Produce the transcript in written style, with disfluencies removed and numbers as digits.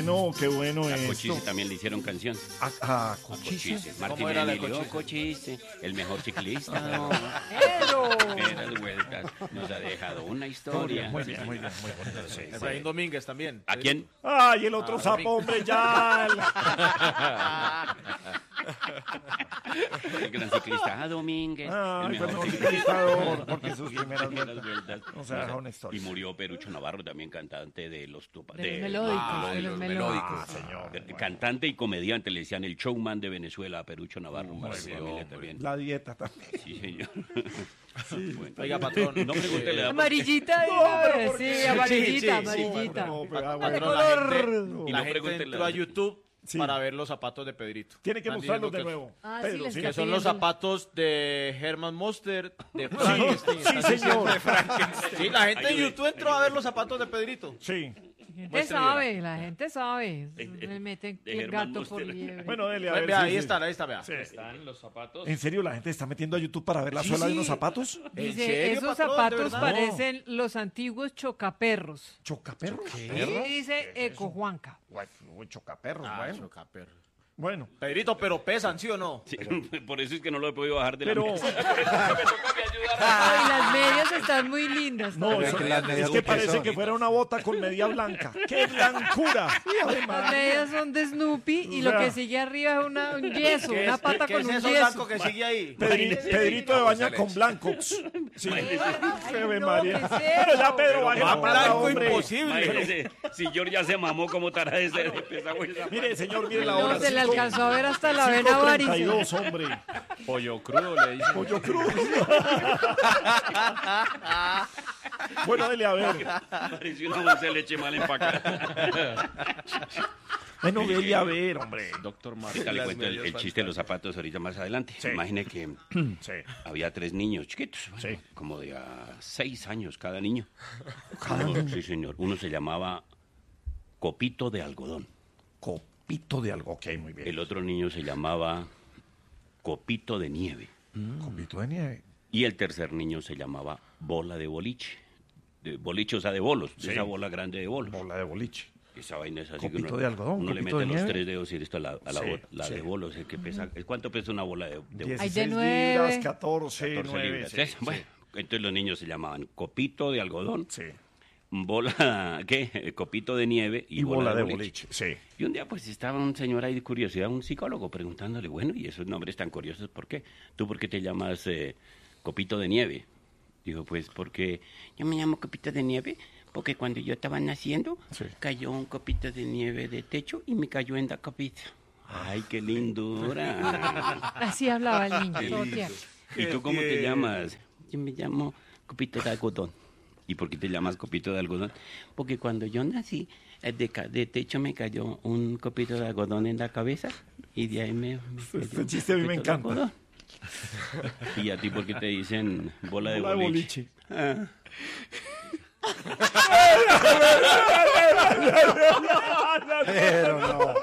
bueno, qué bueno A esto. Cochise también le hicieron canción. A Cochise. Martín era la Emilio Cochise? Cochise, el mejor ciclista. ¡Eso! Primeras vueltas. Nos ha dejado una historia. Muy bien, muy bien, muy bonito. Sí, sí. Efraín Domínguez también. ¿A quién? Ay, el otro sapo, hombre, ya. El gran ciclista Domínguez. El Ay, mejor perdón, ciclista. porque sus primeras Primeras vueltas. vueltas. O sea, deja una historia. Y murió Perucho Navarro, también cantante de los Tupac. De los melódicos, de de los los melódicos. melódicos. Señor. Cantante y comediante, le decían el showman de Venezuela a Perucho Navarro. un Muy padre de bien, familia hombre. también. La dieta también. Sí, señor. Bueno. Oiga, patrón. No pregúntele a Amarillita de No, una pero vez, ¿por qué? sí, amarillita, Sí, sí, amarillita. No, pero, Dale bueno. color. Y La no gente pregúntele entró a- a YouTube Sí. para ver los zapatos de Pedrito. Tiene que Están mostrarlos diciendo de que- nuevo. Ah, Pedro, sí, les sí. Que está son los pidiendo. zapatos de Herman Monster, de Sí, Frankenstein. sí, señor. Sí, la gente en Ayude. YouTube entró a ver los zapatos de Pedrito. Sí. La gente Muéstrale, sabe, la gente sabe. Le meten de el Germán gato por Monster. liebre. Bueno, dele a Vea, ver. vea, sí, ahí sí. está, vea. Sí. Están los zapatos. ¿En serio la gente está metiendo a YouTube para ver la suela de unos zapatos? ¿En Dice, serio, esos patrón? ¿De zapatos verdad? parecen los antiguos chocaperros. ¿Chocaperros? Y dice Eco Juanca. Bueno, chocaperros, Ah, bueno. chocaperro. Bueno, Pedrito, pero pesan, ¿sí o no? Sí, por eso es que no lo he podido bajar de la pero... mesa. Ay, las medias están muy lindas. No, también. eso- que las medias es que de parece pezón. que fuera una bota con media blanca. ¡Qué blancura! Ave Las María. medias son de Snoopy y O lo sea, que sigue arriba es un yeso, ¿Qué una es- pata qué con es un eso yeso. blanco que sigue ahí? Pedrito de baña con blancos. Sí. Ay, Ave no, María. ¿qué es Pero ya eso? Pedro baje la Más pata, blanco hombre. imposible. Imagínese, si George ya se mamó como tara de ser pesado esa Mire, señor, mire la hora. No, se le alcanzó a ver hasta la vena varice. 5:32, hombre. Pollo crudo le dicen. Pollo cruz. Bueno, dele a ver. Pareció una bolsa de leche mal empacada. Bueno, dele a ver, hombre. Doctor Ahorita le cuento el chiste de los zapatos ahorita más adelante. Sí. Imagine que Sí. había 3 niños chiquitos, bueno, Sí. como de a 6 años cada niño. Cada niño. Sí, señor. Uno se llamaba Copito de Algodón. Copito de algo. Ok, muy bien. El otro niño se llamaba Copito de Nieve. Copito de nieve. Y el tercer niño se llamaba Bola de Boliche. De boliche, o sea, de bolos. Sí. De esa bola grande de bolos. Bola de boliche. Esa vaina es así. Copito que uno, de algodón, uno le copito mete de los nieve. 3 dedos y esto a la Sí, bola. La sí. de bolos, el que pesa. ¿Cuánto pesa una bola de bolos? 16 de nueve. libras, 14, 14 9. libras. Sí, ¿Ves? Bueno, entonces los niños se llamaban Copito de Algodón, sí. bola, ¿qué? Copito de Nieve Y bola de boliche. Sí. Y un día pues estaba un señor ahí de curiosidad, un psicólogo, preguntándole, bueno, ¿y esos nombres tan curiosos por qué? ¿Tú por qué te llamas Copito de Nieve? Dijo, pues porque yo me llamo Copito de Nieve porque cuando yo estaba naciendo Sí. cayó un copito de nieve de techo y me cayó en la copita. Ay, qué lindura. Así hablaba el niño, todo tierno. ¿Y tú cómo te llamas? Yo me llamo Copito de Algodón. ¿Y por qué te llamas Copito de Algodón? Porque cuando yo nací, de techo me cayó un copito de algodón en la cabeza y de ahí me Este cayó un chiste a mí me copito de encanta. algodón. ¿Y a ti por qué te dicen bola de Bola de boliche? Ah, Pero no.